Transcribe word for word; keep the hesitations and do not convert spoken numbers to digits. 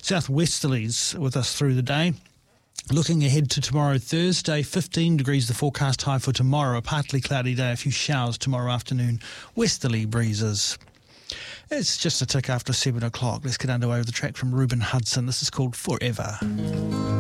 Southwesterlies with us through the day. Looking ahead to tomorrow, Thursday, fifteen degrees the forecast high for tomorrow. A partly cloudy day, a few showers tomorrow afternoon. Westerly breezes. It's just a tick after seven o'clock. Let's get underway with the track from Ruben Hudson. This is called Forever.